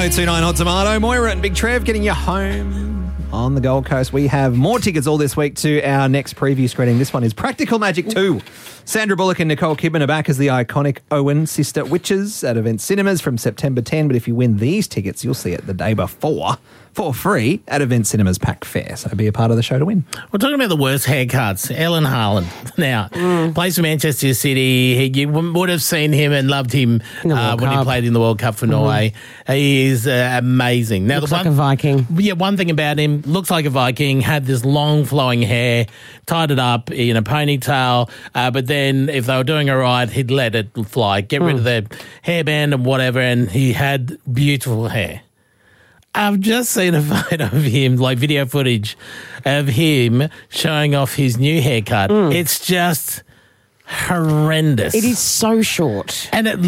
1029 Hot Tomato. Moira and Big Trev getting you home on the Gold Coast. We have more tickets all this week to our next preview screening. This one is Practical Magic 2. Sandra Bullock and Nicole Kidman are back as the iconic Owen sister witches at Event Cinemas from September 10. But if you win these tickets, you'll see it the day before for free at Event Cinemas Pack Fair. So be a part of the show to win. We're talking about the worst haircuts. Ellen Haaland. Now, plays for Manchester City. You would have seen him and loved him when he played in the World Cup for Norway. He is amazing. Now, looks like a Viking. Yeah, one thing about him, looks like a Viking, had this long flowing hair, tied it up in a ponytail, but then if they were doing it right, he'd let it fly, get rid of the hairband and whatever, and he had beautiful hair. I've just seen a photo of him, like video footage of him showing off his new haircut. It's just horrendous. It is so short. And it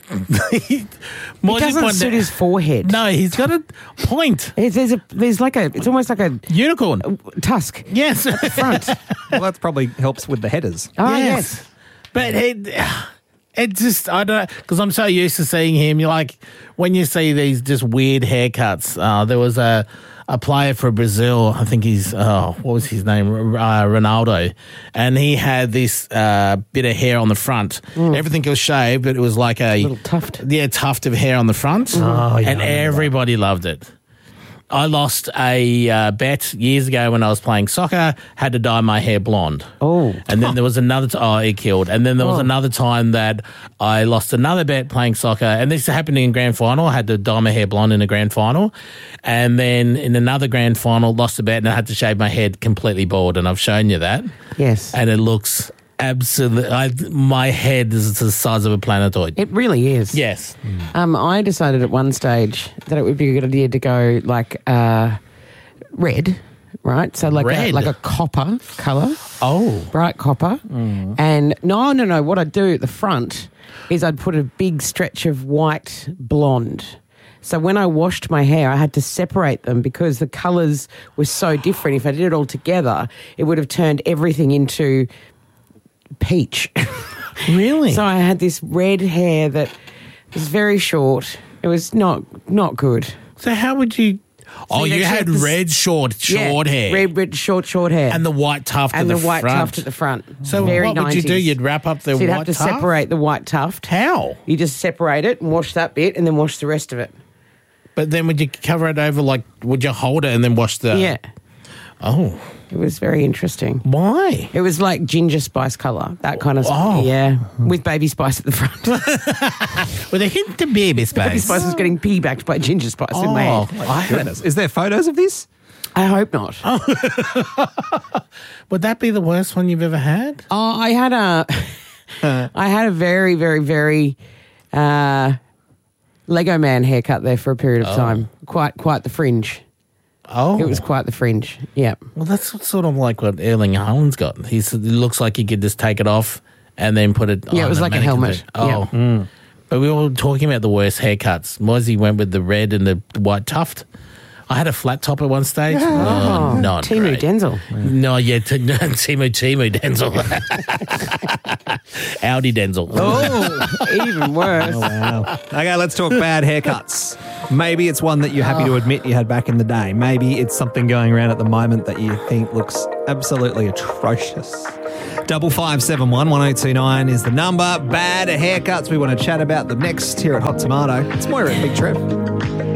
doesn't suit his forehead. No, he's got a point. It's almost like a unicorn tusk. Yes, at the front. Well, that probably helps with the headers. Oh, yes. But it just, I don't know, because I'm so used to seeing him. You're like, when you see these just weird haircuts, there was a player for Brazil, I think he's, what was his name? Ronaldo. And he had this bit of hair on the front. Everything was shaved, but it was like a little tuft. Yeah, tuft of hair on the front. And everybody loved it. I lost a bet years ago when I was playing soccer, had to dye my hair blonde. Oh. And then there was another it killed. And then there was another time that I lost another bet playing soccer, and this happened in grand final. I had to dye my hair blonde in a grand final. And then in another grand final, lost a bet, and I had to shave my head completely bald, and I've shown you that. Yes. And it looks absolutely, my head is the size of a planetoid. It really is. Yes. I decided at one stage that it would be a good idea to go like red, right? So like a copper colour. Oh. Bright copper. And no. What I'd do at the front is I'd put a big stretch of white blonde. So when I washed my hair, I had to separate them because the colours were so different. If I did it all together, it would have turned everything into peach. Really? So I had this red hair that was very short. It was not good. So how would you... Oh, you had red short hair. Red short hair. And the white tuft at the front. And the white tuft at the front. So very what would you 90s. do? You'd wrap up the white tuft? So you'd have to separate the white tuft. How? You just separate it and wash that bit and then wash the rest of it. But then would you cover it over, like, would you hold it and then wash the... Yeah. Oh. It was very interesting. Why? It was like ginger spice colour, that kind of stuff. Yeah, with baby spice at the front. With a hint of baby spice. Baby spice was getting piggybacked by ginger spice in my head. My goodness. Is there photos of this? I hope not. Would that be the worst one you've ever had? Oh, I had a very, very, very Lego Man haircut there for a period of time. Quite the fringe. Oh. It was quite the fringe, yeah. Well, that's sort of like what Erling Haaland's got. It looks like he could just take it off and then put it on. Yeah, it was like a helmet. Oh. Yeah. But we were talking about the worst haircuts. Mozzie went with the red and the white tuft. I had a flat top at one stage. Oh, not Timu great. Denzel. No, yeah, Timu Denzel. Audi Denzel. Oh, even worse. Oh, wow. Okay, let's talk bad haircuts. Maybe it's one that you're happy to admit you had back in the day. Maybe it's something going around at the moment that you think looks absolutely atrocious. 5571 1029 is the number. Bad haircuts. We want to chat about them next here at Hot Tomato. It's Moira and Big Trev.